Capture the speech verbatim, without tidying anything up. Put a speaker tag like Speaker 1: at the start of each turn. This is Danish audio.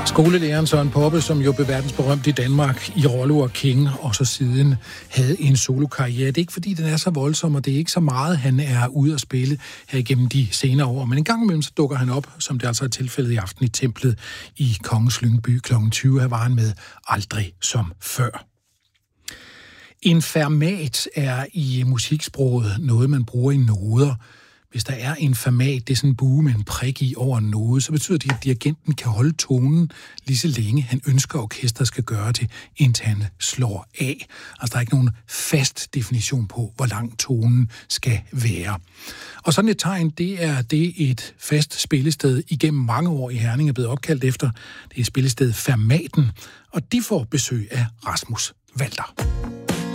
Speaker 1: Skolelæreren Søren Poppe, som jo blev verdensberømt i Danmark i Rollo og King, og så siden havde en solokarriere. Det er ikke fordi, den er så voldsom, og det er ikke så meget, han er ude at spille her igennem de senere år. Men en gang imellem så dukker han op, som det altså er tilfældet i aften i Templet i Kongens Lyngby klokken tyve. Her var han med Aldrig som før. En fermat er i musiksproget noget, man bruger i noder. Hvis der er en fermat, det er sådan en bue med en prik i over en node, så betyder det, at dirigenten kan holde tonen lige så længe han ønsker, at orkestret skal gøre det, indtil han slår af. Altså, der er ikke nogen fast definition på, hvor lang tonen skal være. Og sådan et tegn, det er det et fast spillested igennem mange år i Herning er blevet opkaldt efter. Det er spillestedet Fermaten, og de får besøg af Rasmus Walter.